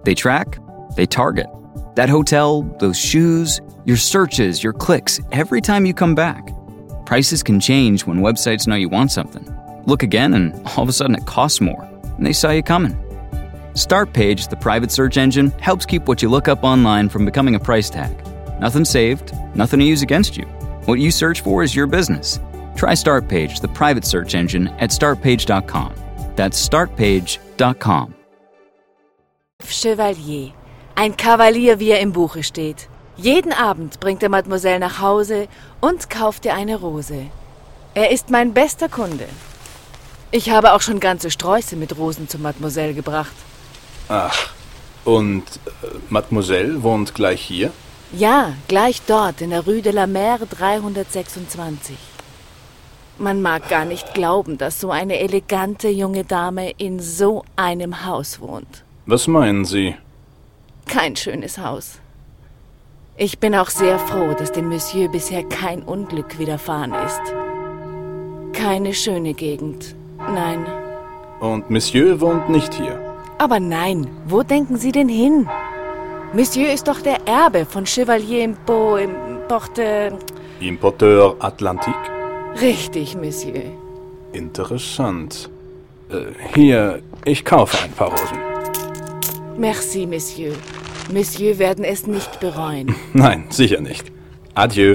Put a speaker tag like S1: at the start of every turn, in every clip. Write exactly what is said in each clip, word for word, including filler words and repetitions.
S1: They track, they target. That hotel, those shoes, your searches, your clicks, every time you come back. Prices can change when websites know you want something. Look again and all of a sudden it costs more, and they saw you coming. Startpage, the private search engine, helps keep what you look up online from becoming a price tag. Nothing saved, nothing to use against you. What you search for is your business. Try Startpage, the private search engine, at startpage dot com. That's startpage dot com.
S2: Chevalier. Ein Kavalier, wie er im Buche steht. Jeden Abend bringt er Mademoiselle nach Hause und kauft ihr eine Rose. Er ist mein bester Kunde. Ich habe auch schon ganze Sträuße mit Rosen zu Mademoiselle gebracht.
S3: Ach, und äh, Mademoiselle wohnt gleich hier?
S2: Ja, gleich dort, in der Rue de la Mer dreihundertsechsundzwanzig. Man mag gar nicht glauben, dass so eine elegante junge Dame in so einem Haus wohnt.
S3: Was meinen Sie?
S2: Kein schönes Haus. Ich bin auch sehr froh, dass dem Monsieur bisher kein Unglück widerfahren ist. Keine schöne Gegend, nein.
S3: Und Monsieur wohnt nicht hier?
S2: Aber nein, wo denken Sie denn hin? Monsieur ist doch der Erbe von Chevalier Impo, Importe...
S3: Importeur Atlantique?
S2: Richtig, Monsieur.
S3: Interessant. Äh, hier, ich kaufe ein paar Rosen.
S2: Merci, Monsieur. Monsieur werden es nicht bereuen.
S3: Nein, sicher nicht. Adieu.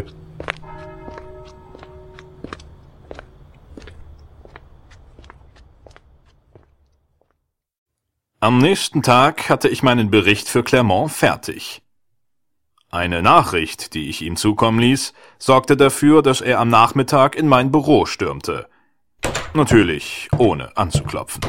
S4: Am nächsten Tag hatte ich meinen Bericht für Clermont fertig. Eine Nachricht, die ich ihm zukommen ließ, sorgte dafür, dass er am Nachmittag in mein Büro stürmte. Natürlich ohne anzuklopfen.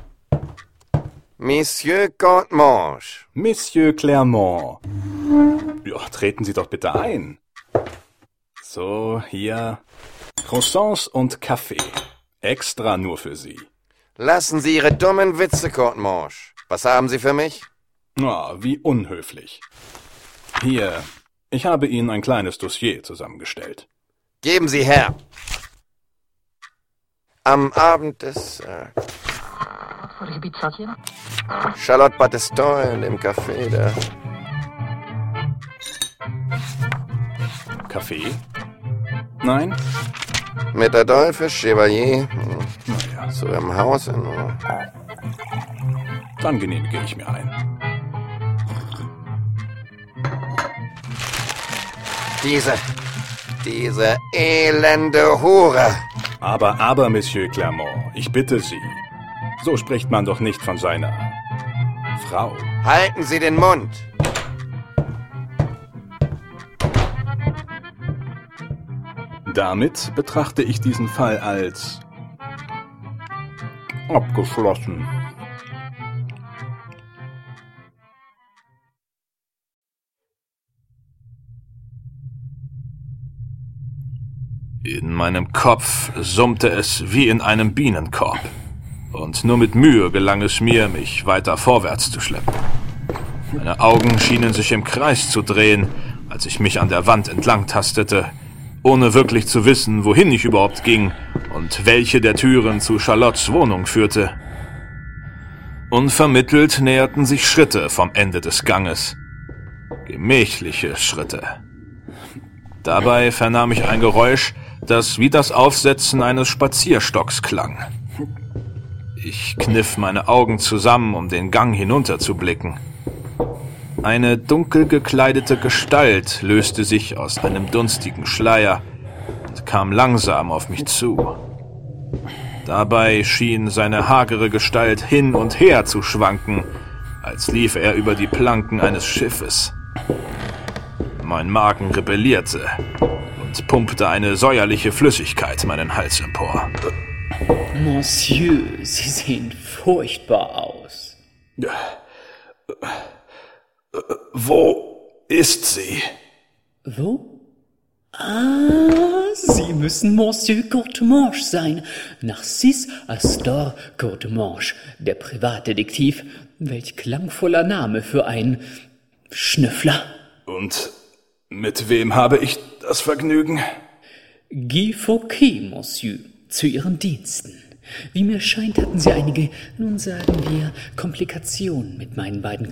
S5: Monsieur Courtemanche.
S3: Monsieur Clermont. Ja, treten Sie doch bitte ein. So, hier. Croissants und Kaffee. Extra nur für Sie.
S5: Lassen Sie Ihre dummen Witze, Courtemanche. Was haben Sie für mich?
S3: Na, wie unhöflich. Hier, ich habe Ihnen ein kleines Dossier zusammengestellt.
S5: Geben Sie her. Am Abend des... Äh, Charlotte Batteston in dem Café der...
S3: Kaffee? Nein?
S5: Mit Adolphe Chevalier.
S3: Naja,
S5: Zu Ihrem Haus in...
S3: dann genehmige ich mir ein.
S5: Diese... Diese elende Hure.
S3: Aber, aber, Monsieur Clermont, ich bitte Sie. So spricht man doch nicht von seiner Frau.
S5: Halten Sie den Mund.
S3: Damit betrachte ich diesen Fall als abgeschlossen.
S4: In meinem Kopf summte es wie in einem Bienenkorb. Und nur mit Mühe gelang es mir, mich weiter vorwärts zu schleppen. Meine Augen schienen sich im Kreis zu drehen, als ich mich an der Wand entlang tastete, ohne wirklich zu wissen, wohin ich überhaupt ging und welche der Türen zu Charlottes Wohnung führte. Unvermittelt näherten sich Schritte vom Ende des Ganges. Gemächliche Schritte. Dabei vernahm ich ein Geräusch, das wie das Aufsetzen eines Spazierstocks klang. Ich kniff meine Augen zusammen, um den Gang hinunterzublicken. Eine dunkel gekleidete Gestalt löste sich aus einem dunstigen Schleier und kam langsam auf mich zu. Dabei schien seine hagere Gestalt hin und her zu schwanken, als liefe er über die Planken eines Schiffes. Mein Magen rebellierte und pumpte eine säuerliche Flüssigkeit meinen Hals empor.
S6: Monsieur, Sie sehen furchtbar aus.
S3: Wo ist sie?
S6: Wo? Ah, Sie müssen Monsieur Courtemanche sein. Narcisse Astor Courtemanche, der Privatdetektiv. Welch klangvoller Name für einen Schnüffler.
S3: Und mit wem habe ich das Vergnügen?
S6: Guy Fawkes, Monsieur, zu Ihren Diensten. Wie mir scheint, hatten Sie einige, nun sagen wir, Komplikationen mit meinen beiden